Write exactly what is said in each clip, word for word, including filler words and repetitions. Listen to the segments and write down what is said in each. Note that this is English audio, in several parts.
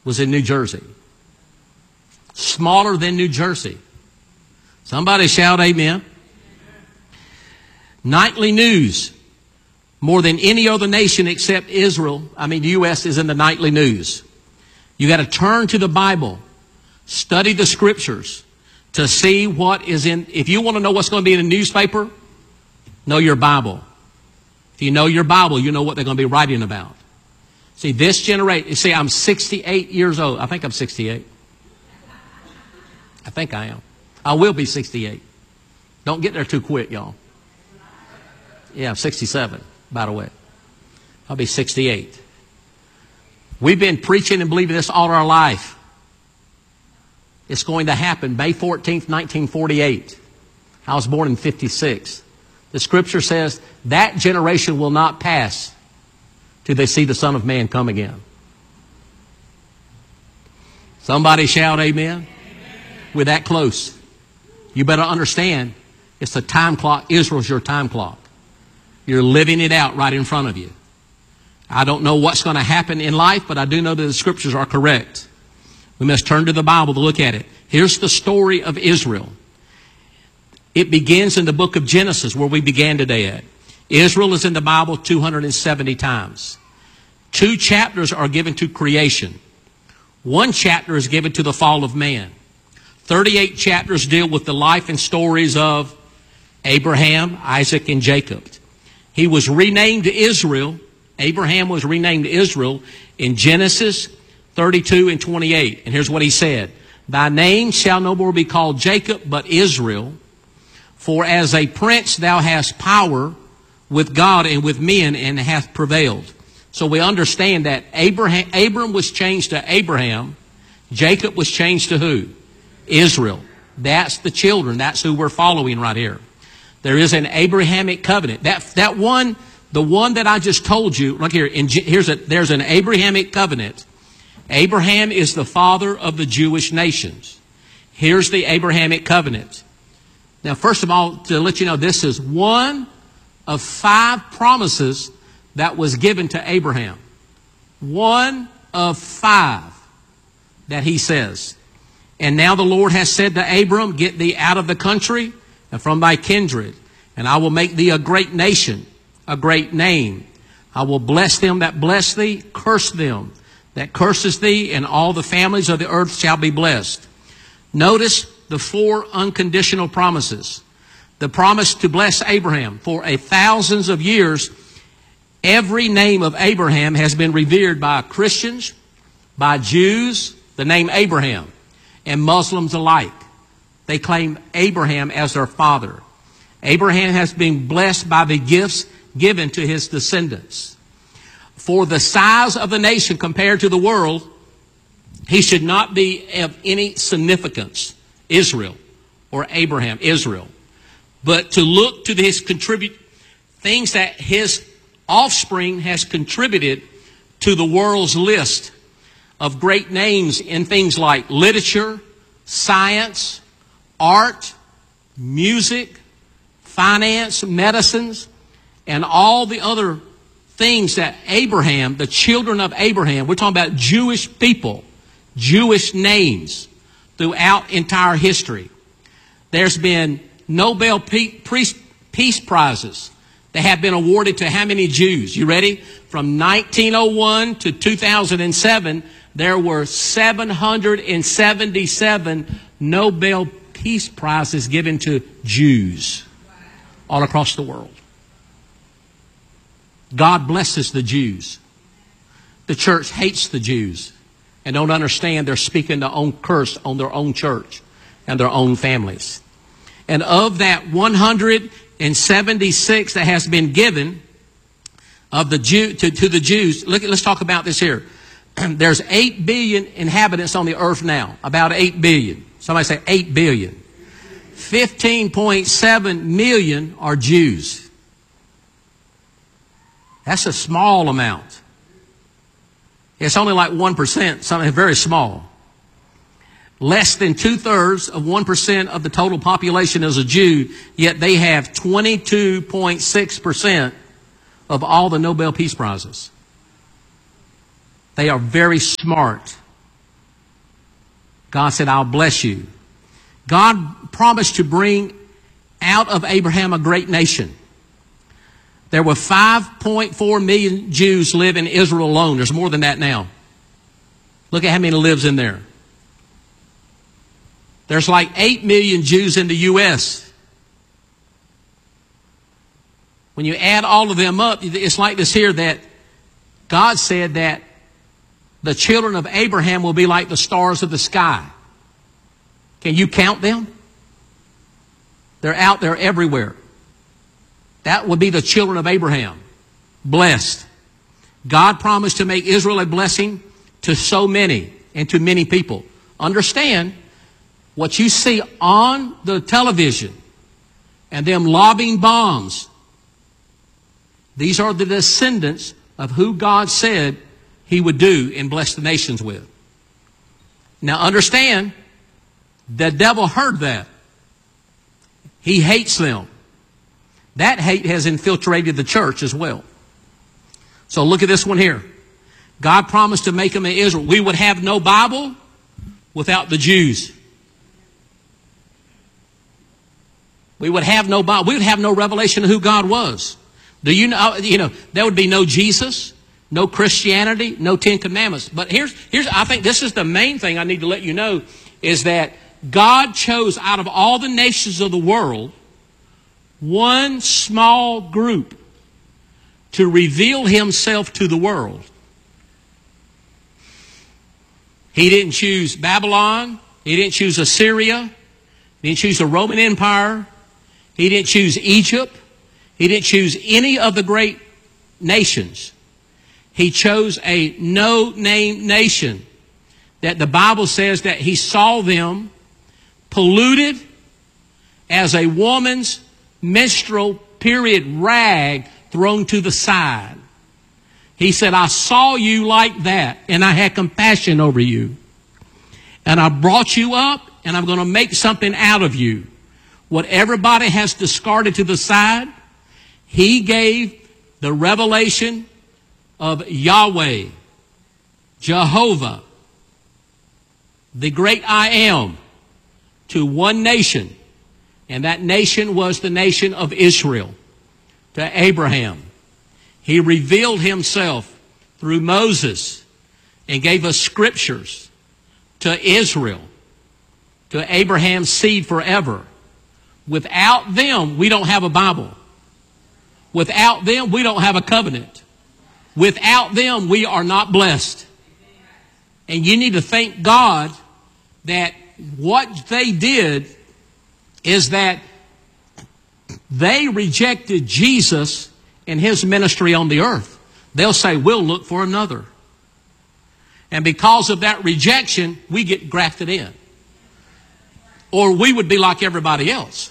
was in New Jersey. Smaller than New Jersey. Somebody shout amen. Nightly news. More than any other nation except Israel, I mean the U S is in the nightly news. You got to turn to the Bible. Study the scriptures to see what is in. If you want to know what's going to be in the newspaper, know your Bible. If you know your Bible, you know what they're going to be writing about. See, this generation, see, I'm sixty-eight years old. I think I'm sixty-eight. I think I am. I will be sixty-eight. Don't get there too quick, y'all. Yeah, I'm sixty-seven, by the way. I'll be sixty-eight. We've been preaching and believing this all our life. It's going to happen May fourteenth, nineteen forty-eight. I was born in fifty-six. The scripture says that generation will not pass till they see the Son of Man come again. Somebody shout amen. Amen. We're that close. You better understand it's the time clock. Israel's your time clock. You're living it out right in front of you. I don't know what's going to happen in life, but I do know that the scriptures are correct. We must turn to the Bible to look at it. Here's the story of Israel. It begins in the book of Genesis, where we began today at. Israel is in the Bible two hundred seventy times. Two chapters are given to creation. One chapter is given to the fall of man. thirty-eight chapters deal with the life and stories of Abraham, Isaac, and Jacob. He was renamed Israel. Abraham was renamed Israel in Genesis thirty-two and twenty-eight. And here's what he said. Thy name shall no more be called Jacob, but Israel. For as a prince thou hast power with God and with men, and hath prevailed. So we understand that Abraham, Abram was changed to Abraham. Jacob was changed to who? Israel. That's the children. That's who we're following right here. There is an Abrahamic covenant. That, that one, the one that I just told you, look here, in, here's a, there's an Abrahamic covenant. Abraham is the father of the Jewish nations. Here's the Abrahamic covenant. Now, first of all, to let you know, this is one of five promises that was given to Abraham. One of five that he says. And now the Lord has said to Abram, get thee out of the country and from thy kindred, and I will make thee a great nation, a great name. I will bless them that bless thee, curse them that curses thee, and all the families of the earth shall be blessed. Notice the four unconditional promises. The promise to bless Abraham. For a thousands of years, every name of Abraham has been revered by Christians, by Jews, the name Abraham, and Muslims alike. They claim Abraham as their father. Abraham has been blessed by the gifts given to his descendants. For the size of the nation compared to the world, he should not be of any significance. Israel, or Abraham, Israel. But to look to his contribute things that his offspring has contributed to the world's list of great names in things like literature, science, art, music, finance, medicines, and all the other things that Abraham, the children of Abraham, we're talking about Jewish people, Jewish names throughout entire history. There's been Nobel Peace Prizes that have been awarded to how many Jews? You ready? From nineteen oh one to two thousand seven, there were seven hundred seventy-seven Nobel Peace Prizes given to Jews all across the world. God blesses the Jews. The church hates the Jews and don't understand they're speaking their own curse on their own church and their own families. And of that one hundred seventy-six that has been given of the Jew to, to the Jews, look, let's talk about this here. There's eight billion inhabitants on the earth now, about eight billion. Somebody say eight billion. fifteen point seven million are Jews. That's a small amount. It's only like one percent, something very small. Less than two-thirds of one percent of the total population is a Jew, yet they have twenty-two point six percent of all the Nobel Peace Prizes. They are very smart. God said, I'll bless you. God promised to bring out of Abraham a great nation. There were five point four million Jews live in Israel alone. There's more than that now. Look at how many lives in there. There's like eight million Jews in the U S When you add all of them up, it's like this here, that God said that the children of Abraham will be like the stars of the sky. Can you count them? They're out there everywhere. That would be the children of Abraham. Blessed. God promised to make Israel a blessing to so many and to many people. Understand, what you see on the television and them lobbing bombs, these are the descendants of who God said He would do and bless the nations with. Now understand, the devil heard that. He hates them. That hate has infiltrated the church as well. So look at this one here. God promised to make them in Israel. We would have no Bible without the Jews. We would have no Bible. We would have no revelation of who God was. Do you know, you know, there would be no Jesus, no Christianity, no Ten Commandments. But here's, here's, I think this is the main thing I need to let you know, is that God chose out of all the nations of the world one small group to reveal Himself to the world. He didn't choose Babylon. He didn't choose Assyria. He didn't choose the Roman Empire. He didn't choose Egypt. He didn't choose any of the great nations. He chose a no-name nation that the Bible says that He saw them polluted as a woman's menstrual period rag thrown to the side. He said, I saw you like that, and I had compassion over you. And I brought you up, and I'm going to make something out of you. What everybody has discarded to the side, He gave the revelation of Yahweh, Jehovah, the great I Am, to one nation. And that nation was the nation of Israel, to Abraham. He revealed Himself through Moses and gave us scriptures to Israel, to Abraham's seed forever. Without them, we don't have a Bible. Without them, we don't have a covenant. Without them, we are not blessed. And you need to thank God that what they did is that they rejected Jesus and His ministry on the earth. They'll say, we'll look for another. And because of that rejection, we get grafted in. Or we would be like everybody else.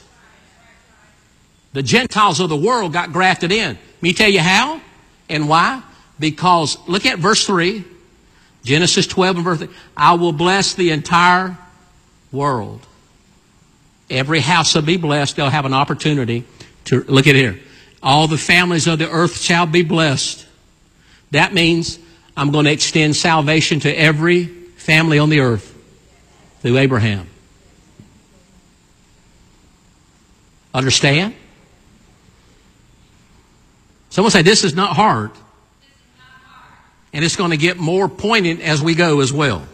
The Gentiles of the world got grafted in. Let me tell you how and why. Because, look at verse three. Genesis twelve and verse three. I will bless the entire world. Every house will be blessed. They'll have an opportunity to, look at here. All the families of the earth shall be blessed. That means I'm going to extend salvation to every family on the earth through Abraham. Understand? Someone say, this is not hard. And it's going to get more poignant as we go as well.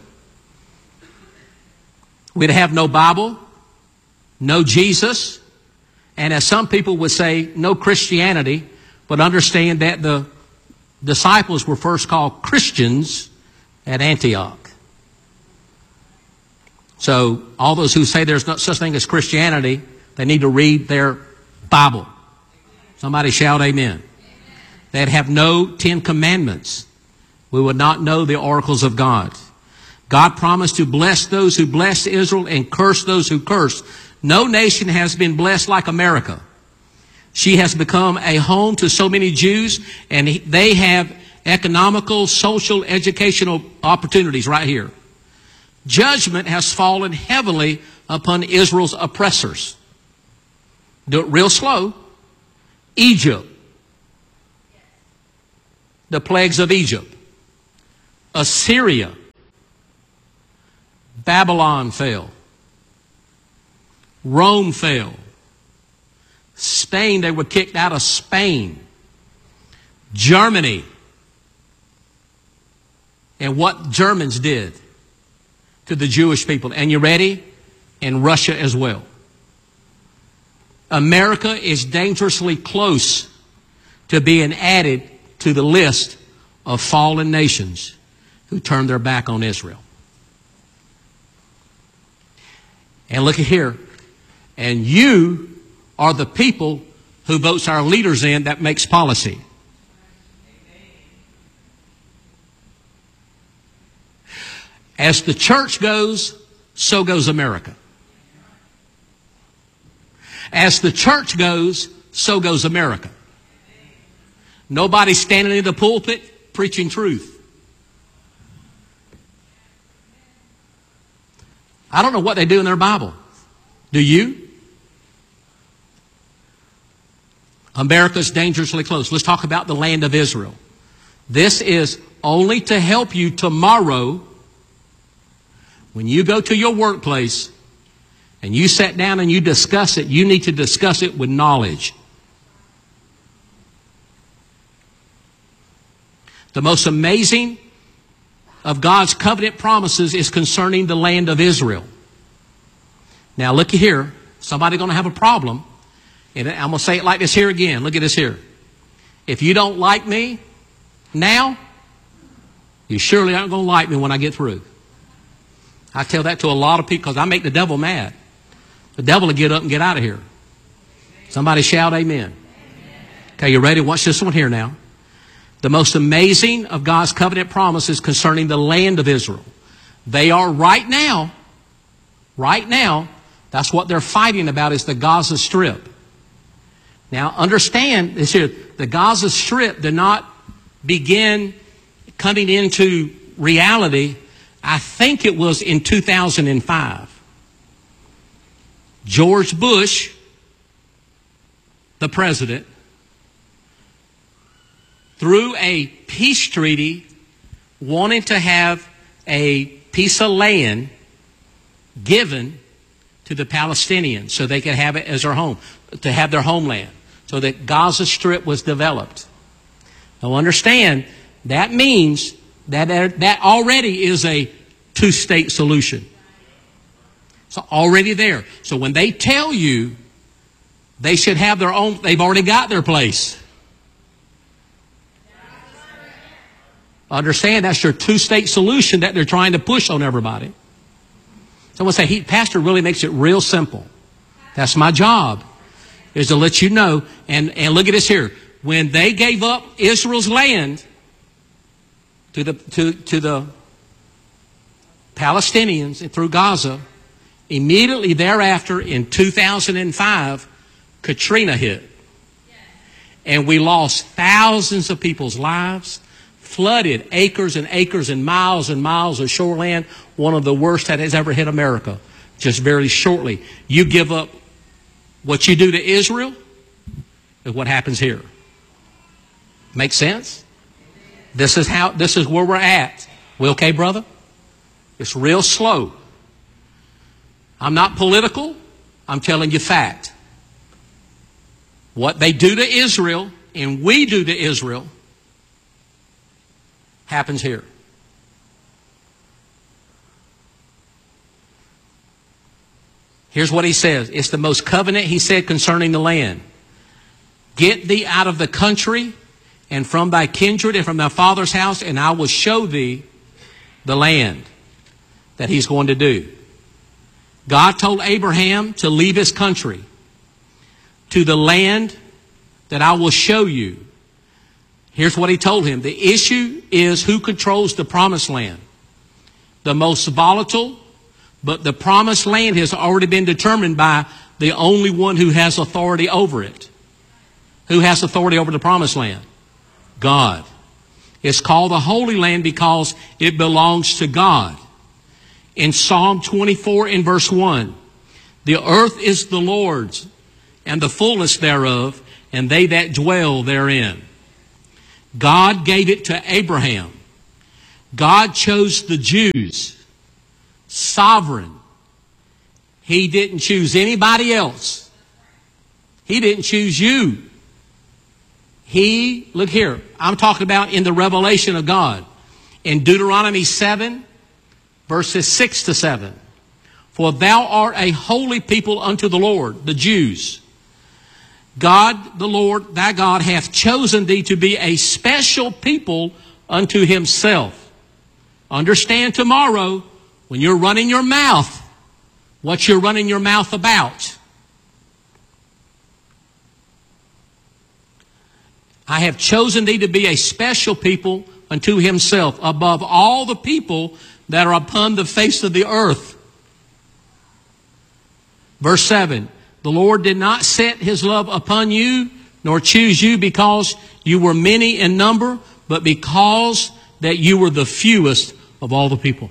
We'd have no Bible, no Jesus, and as some people would say, no Christianity, but understand that the disciples were first called Christians at Antioch. So all those who say there's no such thing as Christianity, they need to read their Bible. Somebody shout amen. They'd have no Ten Commandments. We would not know the oracles of God. God promised to bless those who bless Israel and curse those who curse. No nation has been blessed like America. She has become a home to so many Jews, and they have economical, social, educational opportunities right here. Judgment has fallen heavily upon Israel's oppressors. Do it real slow. Egypt. The plagues of Egypt. Assyria. Babylon fell. Rome fell. Spain, they were kicked out of Spain. Germany. And what Germans did to the Jewish people. And you ready? And Russia as well. America is dangerously close to being added to the list of fallen nations who turned their back on Israel. And look at here. And you are the people who votes our leaders in that makes policy. As the church goes, so goes America. As the church goes, so goes America. Nobody's standing in the pulpit preaching truth. I don't know what they do in their Bible. Do you? America's dangerously close. Let's talk about the land of Israel. This is only to help you tomorrow when you go to your workplace and you sit down and you discuss it. You need to discuss it with knowledge. The most amazing of God's covenant promises is concerning the land of Israel. Now look here. Somebody's going to have a problem. And I'm going to say it like this here again. Look at this here. If you don't like me now, you surely aren't going to like me when I get through. I tell that to a lot of people because I make the devil mad. The devil will get up and get out of here. Somebody shout amen. Okay, you ready? Watch this one here now. The most amazing of God's covenant promises concerning the land of Israel. They are right now, right now, that's what they're fighting about is the Gaza Strip. Now understand this here, the Gaza Strip did not begin coming into reality. I think it was in two thousand five. George Bush, the president, through a peace treaty, wanted to have a piece of land given to the Palestinians so they could have it as their home, to have their homeland. So that Gaza Strip was developed. Now understand, that means that that already is a two-state solution. It's already there. So when they tell you they should have their own, they've already got their place. Understand that's your two-state solution that they're trying to push on everybody. Someone say, he, Pastor really makes it real simple. That's my job, is to let you know. And, and look at this here. When they gave up Israel's land to the, to, to the Palestinians through Gaza, immediately thereafter in two thousand five, Katrina hit. And we lost thousands of people's lives, flooded acres and acres and miles and miles of shoreland, one of the worst that has ever hit America. Just very shortly. You give up what you do to Israel is what happens here. Make sense? This is how, this is where we're at. We okay, brother? It's real slow. I'm not political. I'm telling you fact. What they do to Israel and we do to Israel happens here. Here's what he says. It's the most covenant, he said, concerning the land. Get thee out of the country and from thy kindred and from thy father's house, and I will show thee the land that he's going to do. God told Abraham to leave his country to the land that I will show you. Here's what he told him. The issue is who controls the promised land. The most volatile, but the promised land has already been determined by the only one who has authority over it. Who has authority over the promised land? God. It's called the Holy Land because it belongs to God. In Psalm twenty-four in verse one, the earth is the Lord's and the fullness thereof, and they that dwell therein. God gave it to Abraham. God chose the Jews sovereign. He didn't choose anybody else. He didn't choose you. He, look here, I'm talking about in the revelation of God. In Deuteronomy seven, verses six to seven. For thou art a holy people unto the Lord, the Jews. God, the Lord, thy God, hath chosen thee to be a special people unto himself. Understand tomorrow, when you're running your mouth, what you're running your mouth about. I have chosen thee to be a special people unto himself, above all the people that are upon the face of the earth. Verse seven, the Lord did not set his love upon you, nor choose you because you were many in number, but because that you were the fewest of all the people.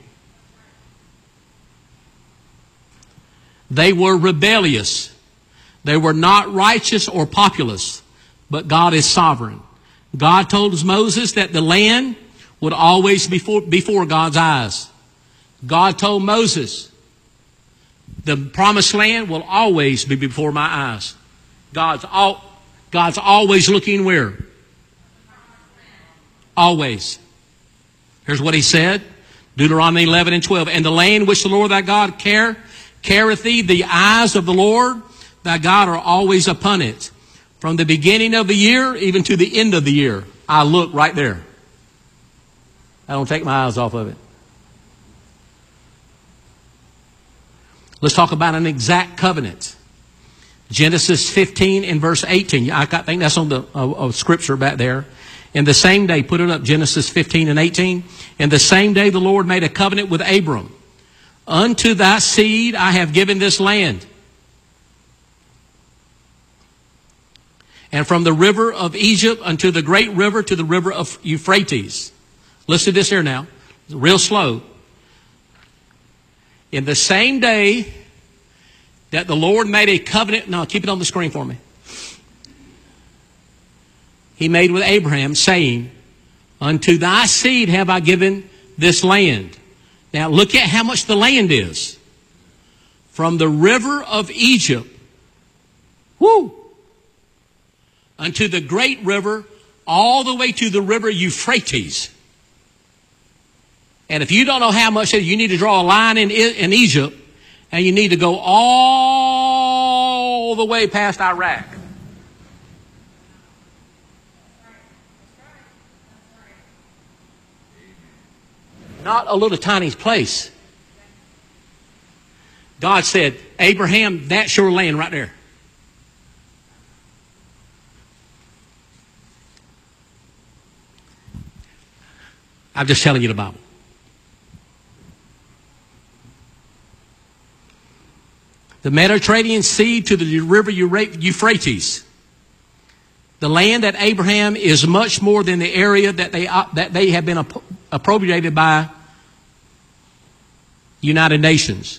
They were rebellious. They were not righteous or populous, but God is sovereign. God told Moses that the land would always be before, before God's eyes. God told Moses, the promised land will always be before my eyes. God's, all, God's always looking where? Always. Here's what he said. Deuteronomy eleven and twelve. And the land which the Lord thy God care, careth thee, the eyes of the Lord thy God are always upon it. From the beginning of the year even to the end of the year. I look right there. I don't take my eyes off of it. Let's talk about an exact covenant. Genesis fifteen and verse eighteen. I think that's on the uh, uh, scripture back there. In the same day, put it up, Genesis fifteen and eighteen. In the same day the Lord made a covenant with Abram. Unto thy seed I have given this land. And from the river of Egypt unto the great river to the river of Euphrates. Listen to this here now. Real slow. In the same day that the Lord made a covenant. No, keep it on the screen for me. He made with Abraham, saying, unto thy seed have I given this land. Now look at how much the land is. From the river of Egypt, whoo, unto the great river, all the way to the river Euphrates. And if you don't know how much, you need to draw a line in, in Egypt, and you need to go all the way past Iraq. Not a little tiny place. God said, Abraham, that's your land right there. I'm just telling you the Bible. The Mediterranean Sea to the river Euphrates. The land that Abraham is much more than the area that they, that they have been appropriated by United Nations.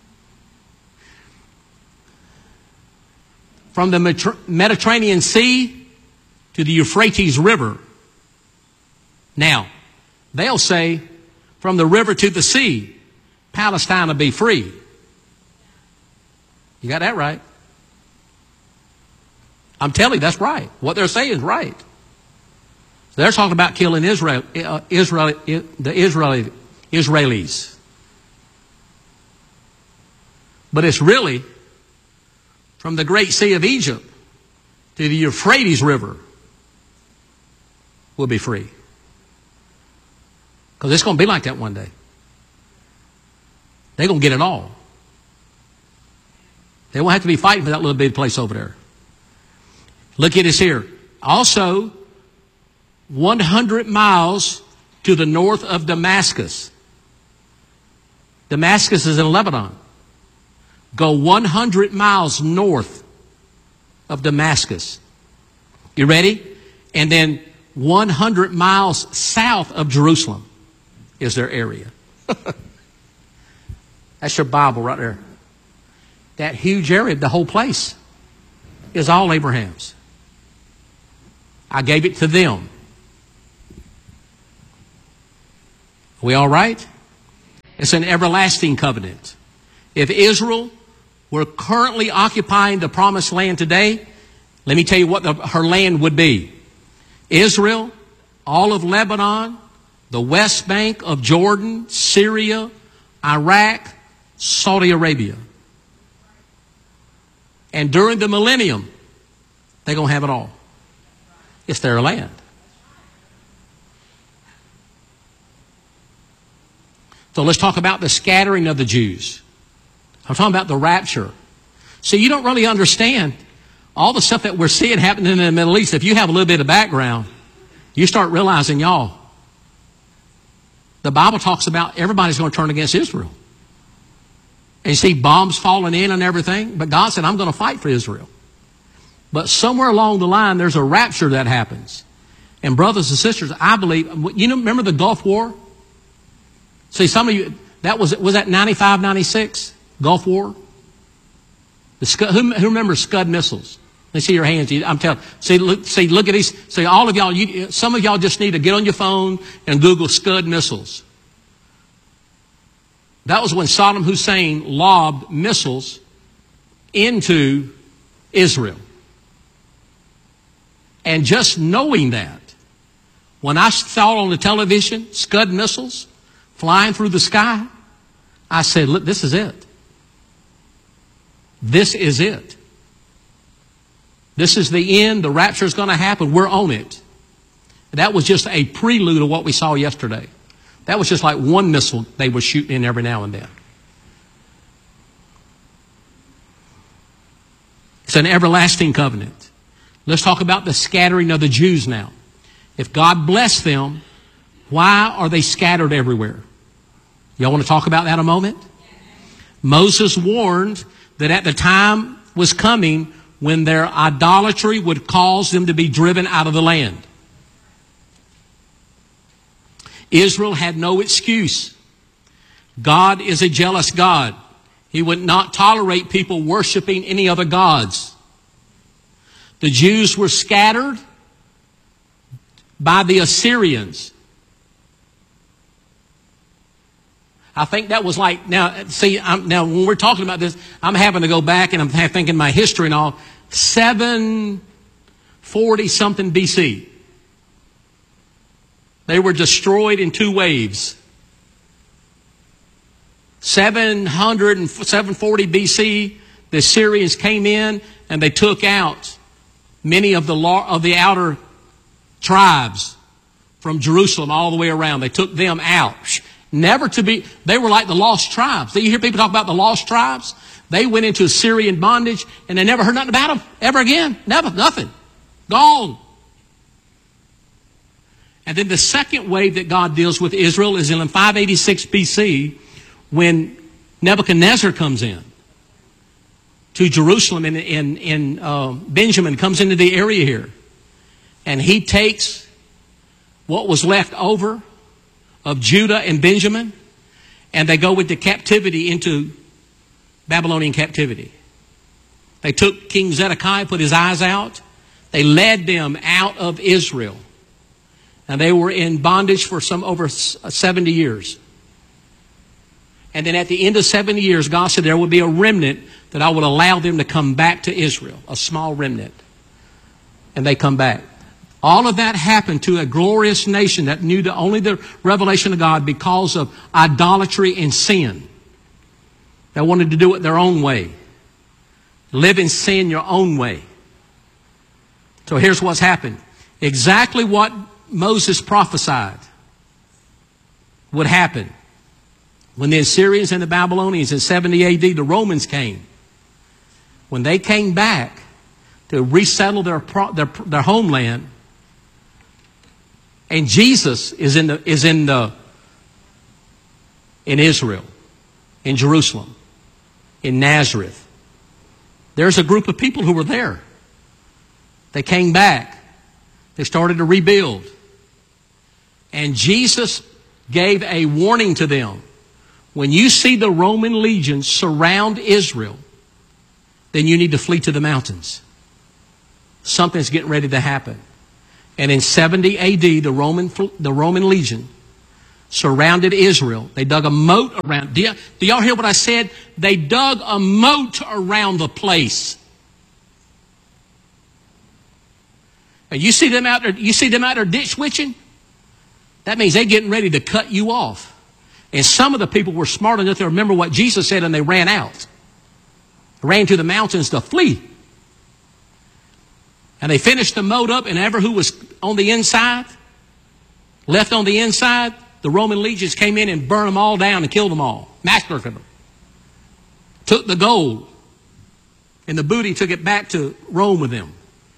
From the Mediterranean Sea to the Euphrates River. Now, they'll say, from the river to the sea, Palestine will be free. You got that right. I'm telling you, that's right. What they're saying is right. They're talking about killing Israel, uh, Israel, the Israeli, Israelis. But it's really from the great sea of Egypt to the Euphrates River will be free. Because it's going to be like that one day. They're going to get it all. They won't have to be fighting for that little big place over there. Look at this here. Also, one hundred miles to the north of Damascus. Damascus is in Lebanon. Go one hundred miles north of Damascus. You ready? And then one hundred miles south of Jerusalem is their area. That's your Bible right there. That huge area, the whole place, is all Abraham's. I gave it to them. Are we all right? It's an everlasting covenant. If Israel were currently occupying the promised land today, let me tell you what the, her land would be. Israel, all of Lebanon, the West Bank of Jordan, Syria, Iraq, Saudi Arabia. And during the millennium, they're going to have it all. It's their land. So let's talk about the scattering of the Jews. I'm talking about the rapture. See, you don't really understand all the stuff that we're seeing happening in the Middle East. If you have a little bit of background, you start realizing, y'all, the Bible talks about everybody's going to turn against Israel. And you see bombs falling in and everything. But God said, I'm going to fight for Israel. But somewhere along the line, there's a rapture that happens. And brothers and sisters, I believe, you know, remember the Gulf War? See, some of you, that was, was that ninety-five, ninety-six? Gulf War? The Scud, who, who remembers Scud missiles? Let me see your hands. I'm telling. See, look, see, look at these. See, all of y'all. You, some of y'all just need to get on your phone and Google Scud missiles. That was when Saddam Hussein lobbed missiles into Israel. And just knowing that, when I saw on the television Scud missiles flying through the sky, I said, look, this is it. This is it. This is the end. The rapture is going to happen. We're on it. That was just a prelude of what we saw yesterday. That was just like one missile they were shooting in every now and then. It's an everlasting covenant. Let's talk about the scattering of the Jews now. If God blessed them, why are they scattered everywhere? Y'all want to talk about that a moment? Moses warned that at the time was coming when their idolatry would cause them to be driven out of the land. Israel had no excuse. God is a jealous God. He would not tolerate people worshiping any other gods. The Jews were scattered by the Assyrians. I think that was like, now, see, I'm, now when we're talking about this, I'm having to go back and I'm thinking my history and all, seven forty something B C. They were destroyed in two waves. seven hundred and seven forty B C, the Assyrians came in and they took out many of the of the outer tribes from Jerusalem all the way around. They took them out. Never to be, they were like the lost tribes. You hear people talk about the lost tribes? They went into Assyrian bondage and they never heard nothing about them ever again. Never, nothing. Gone. And then the second wave that God deals with Israel is in five eighty-six B C when Nebuchadnezzar comes in to Jerusalem and, and, and uh, Benjamin comes into the area here. And he takes what was left over of Judah and Benjamin, and they go into captivity, into Babylonian captivity. They took King Zedekiah, put his eyes out. They led them out of Israel. And they were in bondage for some over seventy years. And then at the end of seventy years, God said there would be a remnant that I would allow them to come back to Israel, a small remnant. And they come back. All of that happened to a glorious nation that knew the, only the revelation of God because of idolatry and sin. They wanted to do it their own way. Live in sin your own way. So here's what's happened. Exactly what Moses prophesied would happen. When the Assyrians and the Babylonians in seventy A D, the Romans came. When they came back to resettle their, their, their homeland, and Jesus is in the is in the in Israel, in Jerusalem, in Nazareth. There's a group of people who were there. They came back. They started to rebuild. And Jesus gave a warning to them. When you see the Roman legions surround Israel, then you need to flee to the mountains. Something's getting ready to happen. And in seventy A D, the Roman, the Roman legion surrounded Israel. They dug a moat around. Do, y- do y'all hear what I said? They dug a moat around the place. Now, you see them out there, you see them out there ditch witching? That means they're getting ready to cut you off. And some of the people were smart enough to remember what Jesus said, and they ran out. Ran to the mountains to flee. And they finished the moat up, and ever who was on the inside, left on the inside, the Roman legions came in and burned them all down and killed them all. Massacred them. Took the gold. And the booty took it back to Rome with them.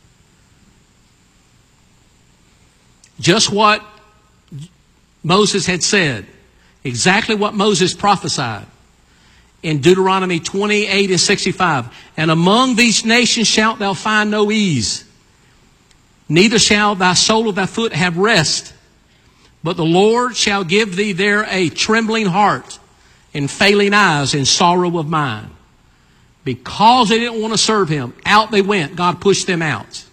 Just what Moses had said. Exactly what Moses prophesied. In Deuteronomy twenty-eight and sixty-five. And among these nations shalt thou find no ease. Neither shall thy sole of thy foot have rest. But the Lord shall give thee there a trembling heart and failing eyes and sorrow of mind. Because they didn't want to serve him, out they went. God pushed them out.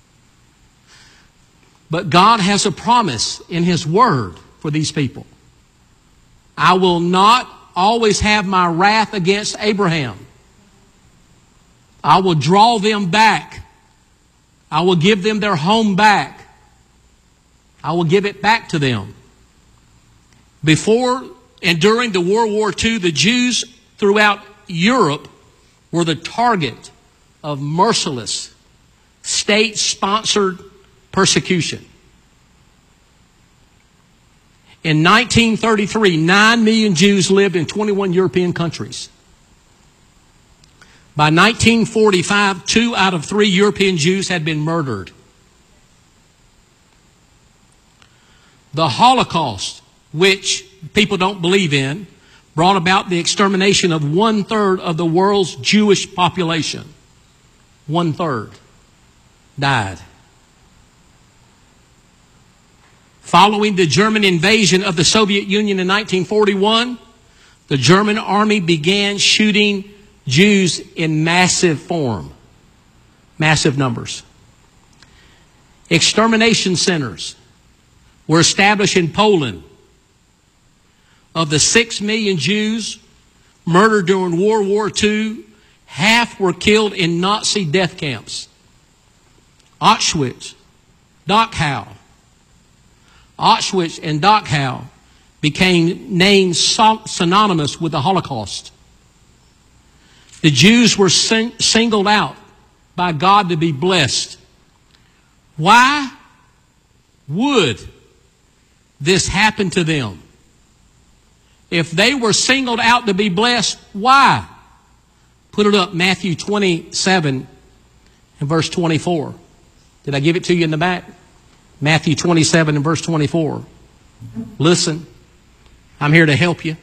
But God has a promise in his word for these people. I will not always have my wrath against Abraham. I will draw them back. I will give them their home back. I will give it back to them. Before and during the World War Two, the Jews throughout Europe were the target of merciless state-sponsored persecution. In nineteen thirty-three, nine million Jews lived in twenty-one European countries. By nineteen forty-five, two out of three European Jews had been murdered. The Holocaust, which people don't believe in, brought about the extermination of one-third of the world's Jewish population. One-third died. Following the German invasion of the Soviet Union in nineteen forty-one, the German army began shooting Jews in massive form, massive numbers. Extermination centers were established in Poland. Of the six million Jews murdered during World War Two, half were killed in Nazi death camps. Auschwitz, Dachau. Auschwitz and Dachau became names synonymous with the Holocaust. The Jews were sing- singled out by God to be blessed. Why would this happen to them? If they were singled out to be blessed, why? Put it up, Matthew twenty-seven and verse twenty-four. Did I give it to you in the back? Matthew twenty-seven and verse twenty-four. Listen, I'm here to help you.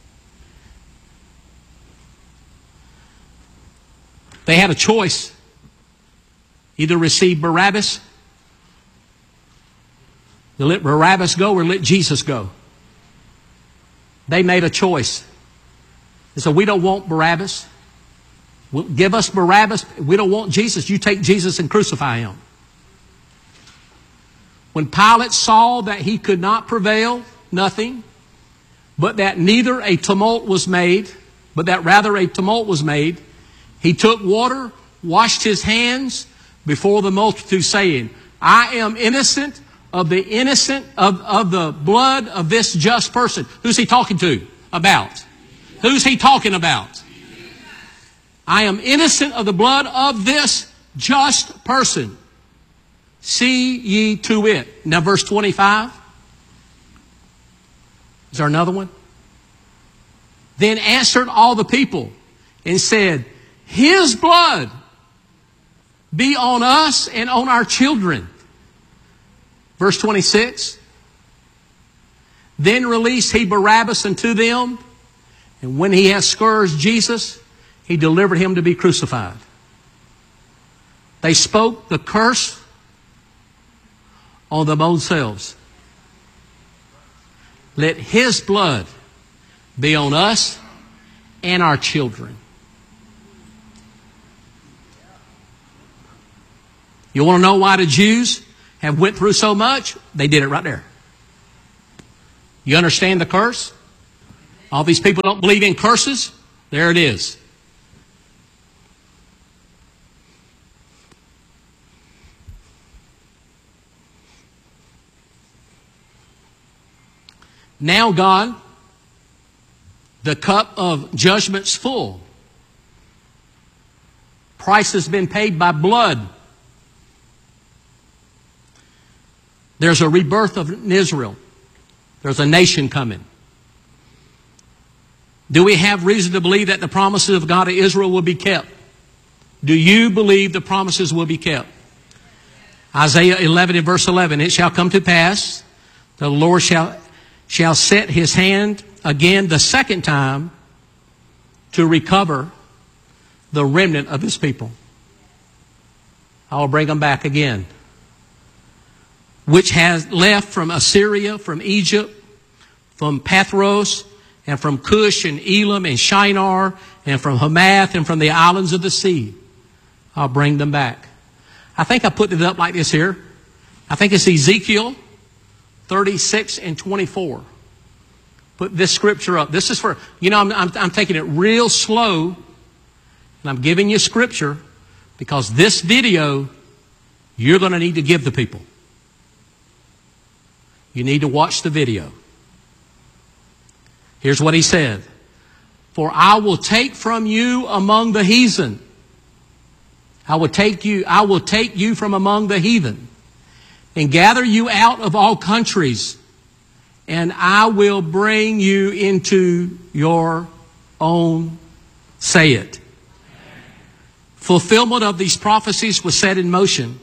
They had a choice. Either receive Barabbas, to let Barabbas go, or let Jesus go. They made a choice. They said, we don't want Barabbas. Well, give us Barabbas. We don't want Jesus. You take Jesus and crucify him. When Pilate saw that he could not prevail, nothing, but that neither a tumult was made, but that rather a tumult was made, he took water, washed his hands before the multitude, saying, I am innocent of the innocent of, of the blood of this just person. Who's he talking to? About. Who's he talking about? I am innocent of the blood of this just person. See ye to it. Now verse twenty-five. Is there another one? Then answered all the people and said, his blood be on us and on our children. Verse twenty-six. Then released he Barabbas unto them, and when he had scourged Jesus, he delivered him to be crucified. They spoke the curse on them own selves. Let his blood be on us and our children. You want to know why the Jews have went through so much? They did it right there. You understand the curse? All these people don't believe in curses. There it is. Now, God, the cup of judgment's full. Price has been paid by blood. There's a rebirth of Israel. There's a nation coming. Do we have reason to believe that the promises of God to Israel will be kept? Do you believe the promises will be kept? Isaiah eleven and verse eleven, it shall come to pass, the Lord shall, shall set his hand again the second time to recover the remnant of his people. I will bring them back again. Which has left from Assyria, from Egypt, from Pathros, and from Cush and Elam and Shinar, and from Hamath, and from the islands of the sea. I'll bring them back. I think I put it up like this here. I think it's Ezekiel thirty-six and twenty-four. Put this scripture up. This is for, you know, I'm, I'm, I'm taking it real slow, and I'm giving you scripture, because this video, you're going to need to give the people. You need to watch the video. Here's what he said. For I will take from you among the heathen. I will take you, I will take you from among the heathen and gather you out of all countries, and I will bring you into your own. Say it. Fulfillment of these prophecies was set in motion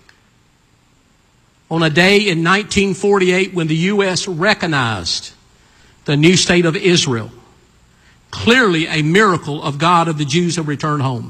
on a day in nineteen forty-eight when the U S recognized the new state of Israel. Clearly a miracle of God of the Jews who returned home.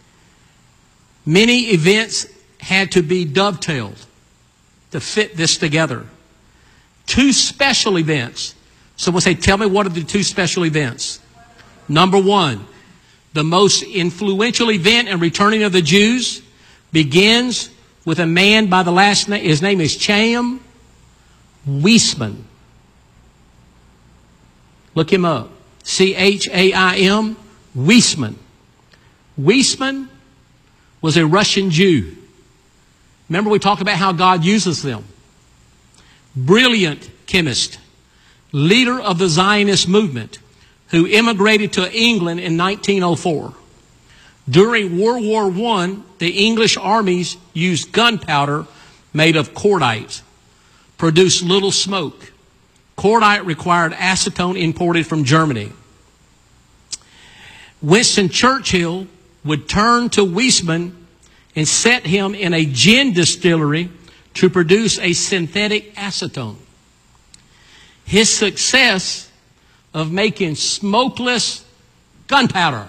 Many events had to be dovetailed to fit this together. Two special events. Someone say, tell me, what are the two special events? Number one, the most influential event in returning of the Jews begins with a man by the last name. His name is Chaim Weizmann. Look him up. C H A I M, Weizmann. Weizmann was a Russian Jew. Remember, we talked about how God uses them. Brilliant chemist, leader of the Zionist movement, who immigrated to England in nineteen oh four. During World War One, the English armies used gunpowder made of cordite, produced little smoke. Cordite required acetone imported from Germany. Winston Churchill would turn to Weizmann and set him in a gin distillery to produce a synthetic acetone. His success of making smokeless gunpowder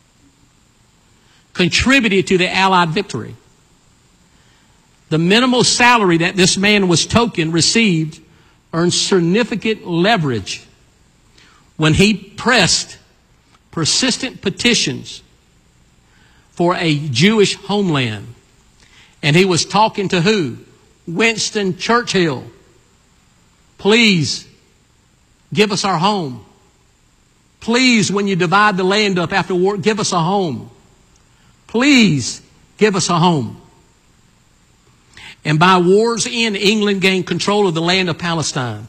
contributed to the Allied victory. The minimal salary that this man was token received earned significant leverage when he pressed persistent petitions for a Jewish homeland. And he was talking to who? Winston Churchill. Please give us our home. Please, when you divide the land up after war, give us a home. Please give us a home. And by war's end, England gained control of the land of Palestine.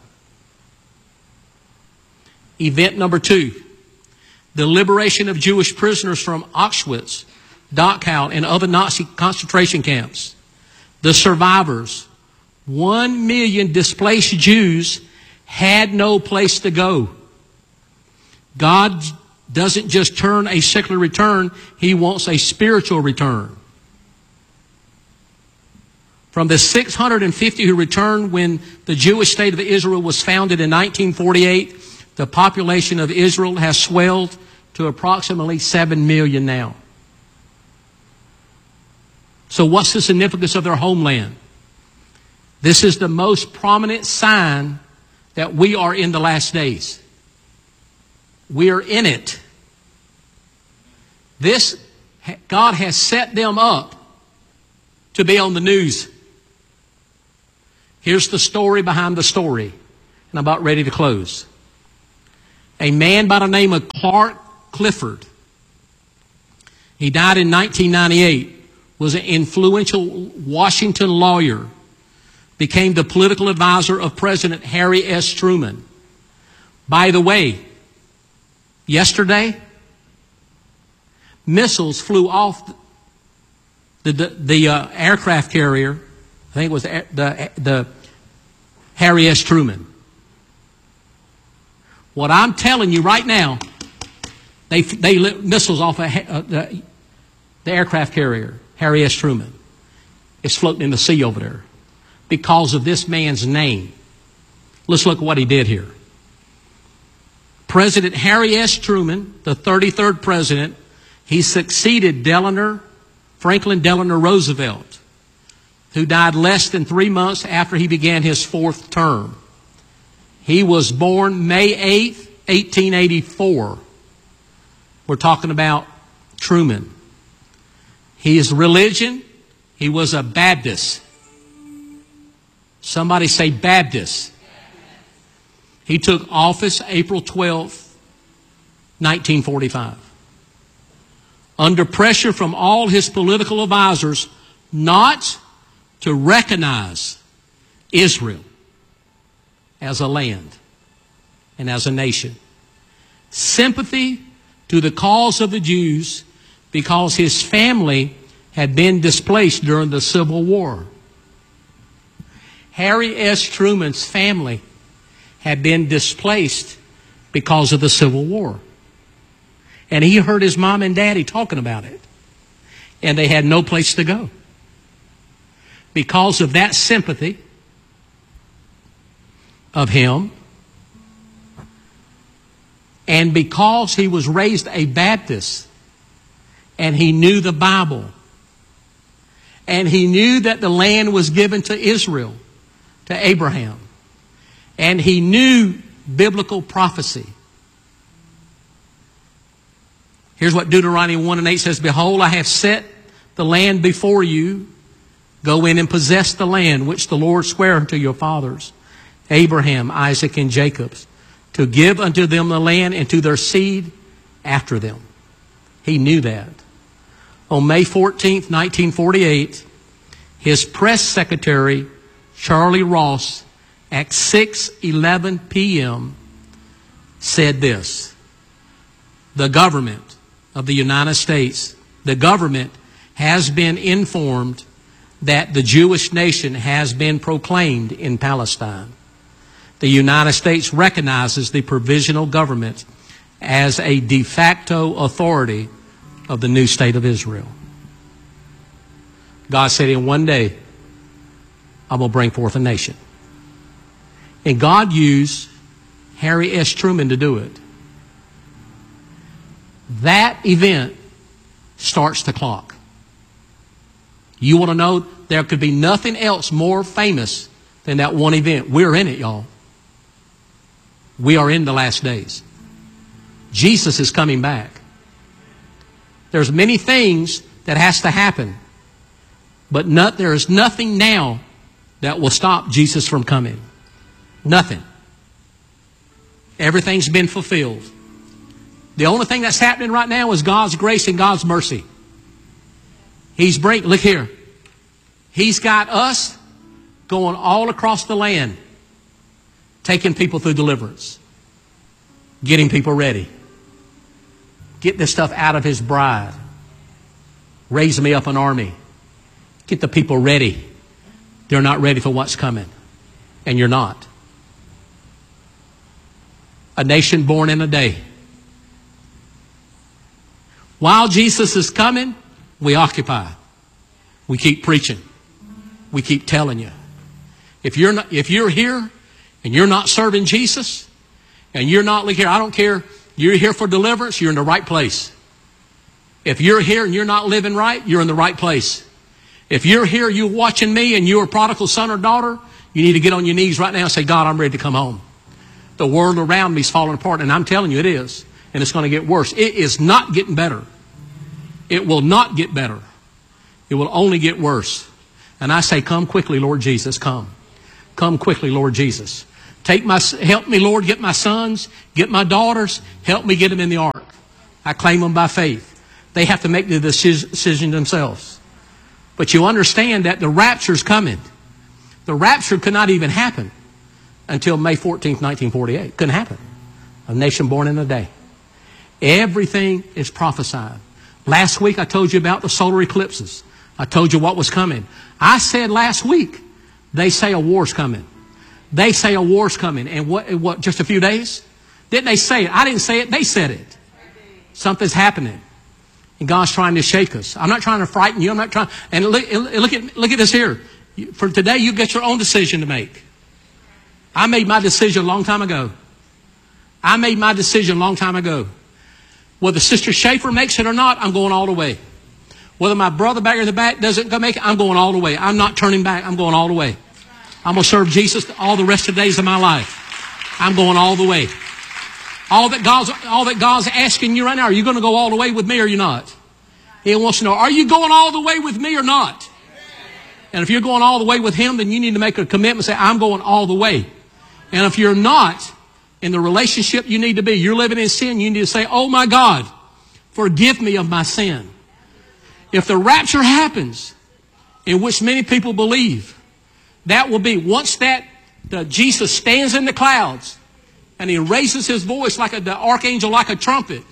Event number two, the liberation of Jewish prisoners from Auschwitz, Dachau, and other Nazi concentration camps. The survivors, one million displaced Jews, had no place to go. God doesn't just turn a secular return, He wants a spiritual return. From the six hundred fifty who returned when the Jewish state of Israel was founded in nineteen forty-eight, the population of Israel has swelled to approximately seven million now. So what's the significance of their homeland? This is the most prominent sign that we are in the last days. We are in it. This, God has set them up to be on the news. Here's the story behind the story. And I'm about ready to close. A man by the name of Clark Clifford. He died in nineteen ninety-eight. Was an influential Washington lawyer. Became the political advisor of President Harry S. Truman. By the way, yesterday, missiles flew off the, the, the uh, aircraft carrier. I think it was the, the, the Harry S. Truman. What I'm telling you right now, they, they lit missiles off of, uh, the, the aircraft carrier, Harry S. Truman. It's floating in the sea over there because of this man's name. Let's look at what he did here. President Harry S. Truman, the thirty-third president, he succeeded Delano, Franklin Delano Roosevelt, who died less than three months after he began his fourth term. He was born May eighth, eighteen eighty-four. We're talking about Truman. His religion, he was a Baptist. Somebody say Baptist. He took office April twelfth, nineteen forty-five. Under pressure from all his political advisors not to recognize Israel as a land and as a nation. Sympathy to the cause of the Jews because his family had been displaced during the Civil War. Harry S. Truman's family had been displaced because of the Civil War. And he heard his mom and daddy talking about it. And they had no place to go. Because of that sympathy of him, and because he was raised a Baptist, and he knew the Bible, and he knew that the land was given to Israel, to Abraham, and he knew biblical prophecy. Here's what Deuteronomy one and eight says, Behold, I have set the land before you. Go in and possess the land which the Lord sware unto your fathers, Abraham, Isaac, and Jacob, to give unto them the land and to their seed after them. He knew that. On May fourteenth, nineteen forty-eight, his press secretary, Charlie Ross, at six eleven p.m. said this: the government of the United States, the government has been informed that the Jewish nation has been proclaimed in Palestine. The United States recognizes the provisional government as a de facto authority of the new state of Israel. God said, in one day, I'm going to bring forth a nation. And God used Harry S. Truman to do it. That event starts the clock. You want to know, there could be nothing else more famous than that one event. We're in it, y'all. We are in the last days. Jesus is coming back. There's many things that has to happen, but not, there is nothing now that will stop Jesus from coming. Nothing. Everything's been fulfilled. The only thing that's happening right now is God's grace and God's mercy. He's bring, look here. He's got us going all across the land, taking people through deliverance, getting people ready, get this stuff out of His bride, raise me up an army, get the people ready. They're not ready for what's coming, and you're not. A nation born in a day. While Jesus is coming, we occupy. We keep preaching. We keep telling you. If you're not, if you're here and you're not serving Jesus, and you're not like here, I don't care, you're here for deliverance, you're in the right place. If you're here and you're not living right, you're in the right place. If you're here, you're watching me, and you're a prodigal son or daughter, you need to get on your knees right now and say, God, I'm ready to come home. The world around me is falling apart, and I'm telling you it is. And it's going to get worse. It is not getting better. It will not get better. It will only get worse. And I say, come quickly, Lord Jesus, come. Come quickly, Lord Jesus. Take my, help me, Lord, get my sons, get my daughters, help me get them in the ark. I claim them by faith. They have to make the decision themselves. But you understand that the rapture is coming. The rapture could not even happen until May fourteenth, nineteen forty-eight. Couldn't happen. A nation born in a day. Everything is prophesied. Last week I told you about the solar eclipses. I told you what was coming. I said last week, they say a war's coming. They say a war's coming. And what, what, just a few days? Didn't they say it? I didn't say it. They said it. Something's happening. And God's trying to shake us. I'm not trying to frighten you. I'm not trying. And look, look at, look at this here. For today, you get your own decision to make. I made my decision a long time ago. I made my decision a long time ago. Whether Sister Schaefer makes it or not, I'm going all the way. Whether my brother back in the back doesn't make it, I'm going all the way. I'm not turning back. I'm going all the way. I'm going to serve Jesus all the rest of the days of my life. I'm going all the way. All that God's, all that God's asking you right now, are you going to go all the way with me or are you not? He wants to know, are you going all the way with me or not? And if you're going all the way with Him, then you need to make a commitment and say, I'm going all the way. And if you're not in the relationship you need to be, you're living in sin, you need to say, oh my God, forgive me of my sin. If the rapture happens, in which many people believe, that will be once that the Jesus stands in the clouds and He raises His voice like a, the archangel like a trumpet,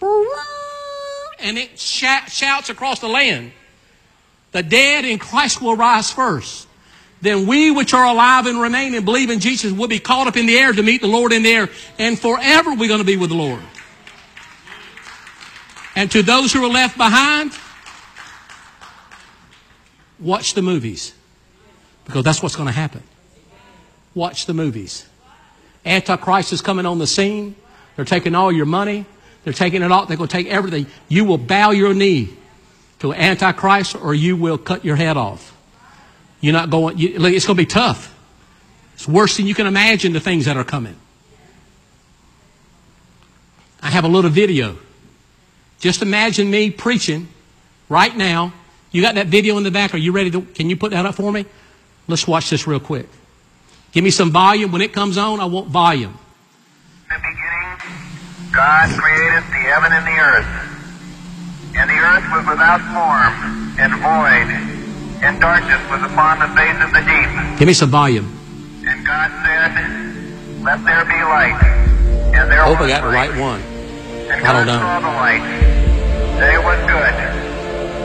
and it sh- shouts across the land. The dead in Christ will rise first. Then we which are alive and remain and believe in Jesus will be caught up in the air to meet the Lord in the air. And forever we're going to be with the Lord. And to those who are left behind, watch the movies. Because that's what's going to happen. Watch the movies. Antichrist is coming on the scene. They're taking all your money. They're taking it all. They're going to take everything. You will bow your knee to Antichrist or you will cut your head off. You're not going, you, it's going to be tough. It's worse than you can imagine, the things that are coming. I have a little video. Just imagine me preaching right now. You got that video in the back. Are you ready to, can you put that up for me? Let's watch this real quick. Give me some volume. When it comes on, I want volume. In the beginning, God created the heaven and the earth. And the earth was without form and void, and darkness was upon the face of the deep. Give me some volume. And God said, let there be light. And there I was hope I got the light. right one. And I don't God know. saw the light, that it was good.